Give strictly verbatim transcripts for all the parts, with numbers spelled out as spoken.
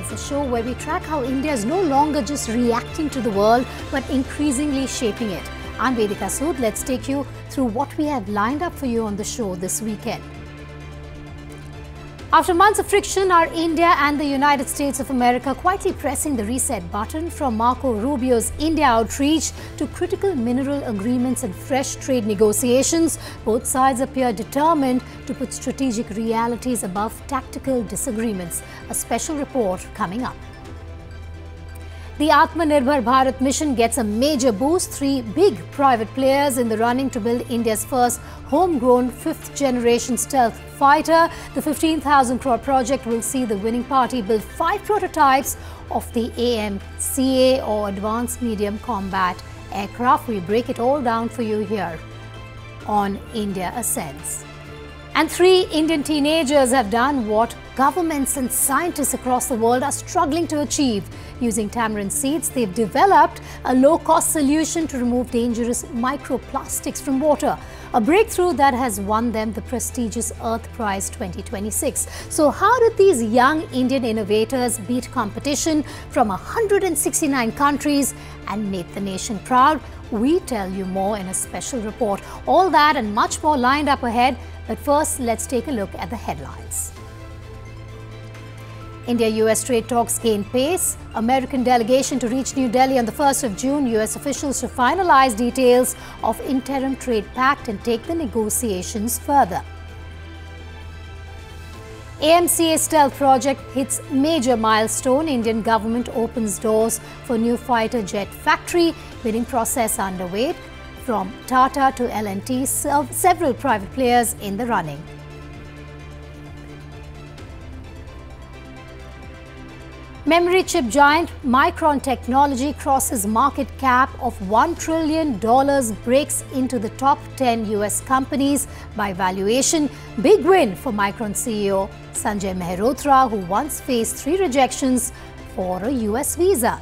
Headlines, a show where we track how India is no longer just reacting to the world, but increasingly shaping it. I'm Vedika Sood. Let's take you through what we have lined up for you on the show this weekend. After months of friction, are India and the United States of America quietly pressing the reset button? From Marco Rubio's India outreach to critical mineral agreements and fresh trade negotiations, both sides appear determined to put strategic realities above tactical disagreements. A special report coming up. The Atmanirbhar Bharat mission gets a major boost. Three big private players in the running to build India's first homegrown fifth-generation stealth fighter. The fifteen thousand crore project will see the winning party build five prototypes of the A M C A or Advanced Medium Combat Aircraft. We break it all down for you here on India Ascends. And three Indian teenagers have done what governments and scientists across the world are struggling to achieve. Using tamarind seeds, they've developed a low-cost solution to remove dangerous microplastics from water. A breakthrough that has won them the prestigious Earth Prize twenty twenty-six. So how did these young Indian innovators beat competition from one hundred sixty-nine countries and make the nation proud? We tell you more in a special report. All that and much more lined up ahead. But first, let's take a look at the headlines. India-U S trade talks gain pace. American delegation to reach New Delhi on the first of June. U S officials to finalize details of interim trade pact and take the negotiations further. A M C A stealth project hits major milestone. Indian government opens doors for new fighter jet factory. Bidding process underway. From Tata to L and T, several private players in the running. Memory chip giant Micron Technology crosses market cap of one trillion dollars, breaks into the top ten U S companies by valuation. Big win for Micron C E O Sanjay Mehrotra, who once faced three rejections for a U S visa.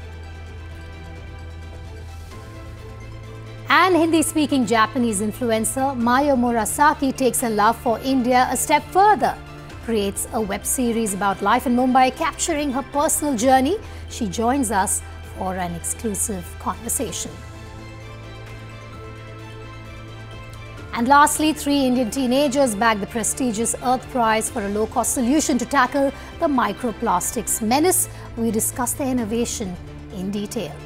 And Hindi-speaking Japanese influencer Mayo Murasaki takes her love for India a step further. Creates a web series about life in Mumbai, capturing her personal journey. She joins us for an exclusive conversation. And lastly, three Indian teenagers bagged the prestigious Earth Prize for a low-cost solution to tackle the microplastics menace. We discuss the innovation in detail.